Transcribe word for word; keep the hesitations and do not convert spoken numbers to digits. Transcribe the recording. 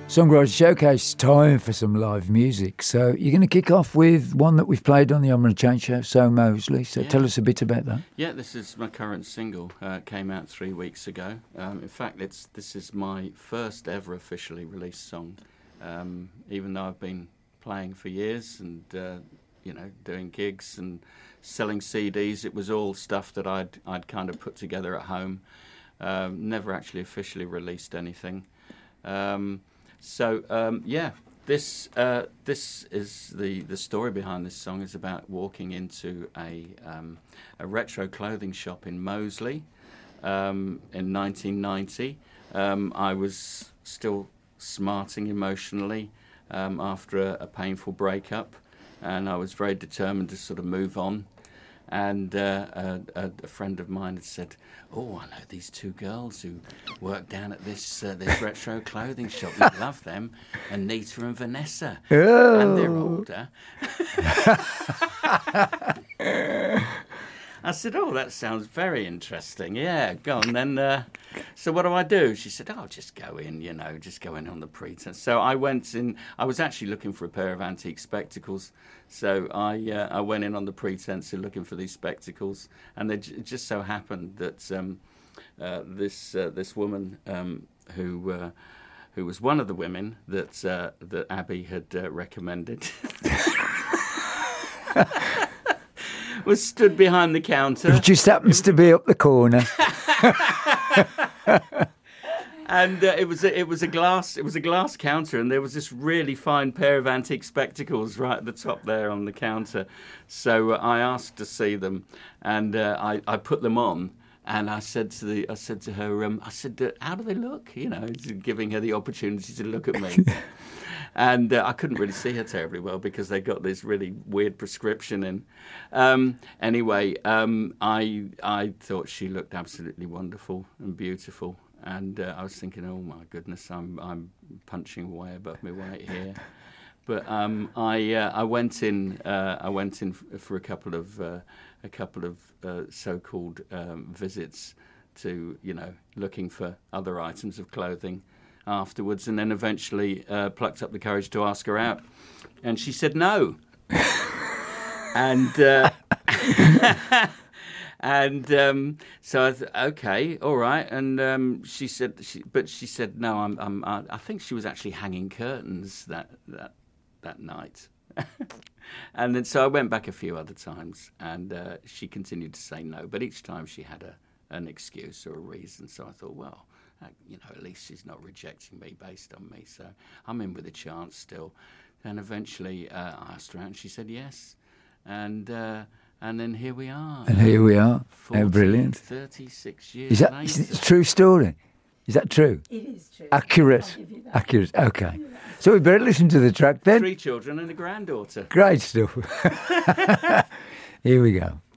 Songwriter Showcase, time for some live music. So you're going to kick off with one that we've played on the I'm Gonna Change Show, So Mosley. So yeah. Tell us a bit about that. Yeah, this is my current single. Uh, it came out three weeks ago. Um, in fact, it's this is my first ever officially released song. Um, even though I've been playing for years and uh, you know doing gigs and selling C Ds, it was all stuff that I'd I'd kind of put together at home. Um, never actually officially released anything. Um, So um, yeah, this uh, this is the, the story behind this song. Is about walking into a um, a retro clothing shop in Moseley um, in nineteen ninety. Um, I was still smarting emotionally um, after a, a painful breakup, and I was very determined to sort of move on. And uh, a, a friend of mine had said, "Oh, I know these two girls who work down at this uh, this retro clothing shop. You'd love them, Anita and Vanessa, oh. and they're older." I said, "Oh, that sounds very interesting. Yeah, go on then. Uh, so what do I do?" She said, "Oh, just go in, you know, just go in on the pretense." So I went in. I was actually looking for a pair of antique spectacles. So I uh, I went in on the pretense of looking for these spectacles, and it j- just so happened that um, uh, this uh, this woman um, who uh, who was one of the women that uh, that Abby had uh, recommended. was stood behind the counter. It just happens to be up the corner. And uh, it was a, it was a glass it was a glass counter, and there was this really fine pair of antique spectacles right at the top there on the counter. So uh, I asked to see them, and uh, I, I put them on, and I said to the I said to her, um, I said, uh, "How do they look?" You know, giving her the opportunity to look at me. And uh, I couldn't really see her terribly well because they got this really weird prescription in. Um, anyway, um, I I thought she looked absolutely wonderful and beautiful. And uh, I was thinking, oh my goodness, I'm I'm punching way above my weight here. But um, I uh, I went in uh, I went in f- for a couple of uh, a couple of uh, so-called um, visits to you know looking for other items of clothing afterwards, and then eventually uh, plucked up the courage to ask her out, and she said no. and. Uh, And um, so I thought, okay, all right. And um, she said, she, but she said, no, I'm, I'm, I, I think she was actually hanging curtains that that that night. And then so I went back a few other times, and uh, she continued to say no. But each time she had a an excuse or a reason. So I thought, well, uh, you know, at least she's not rejecting me based on me. So I'm in with a chance still. And eventually uh, I asked her out, and she said yes. And uh, And then here we are. And here we are. forty, How brilliant. thirty-six years Is that later. is it a true story? Is that true? It is true. Accurate. I'll give you that. Accurate. Okay. So we better listen to the track then. Three children and a granddaughter. Great stuff. Here we go.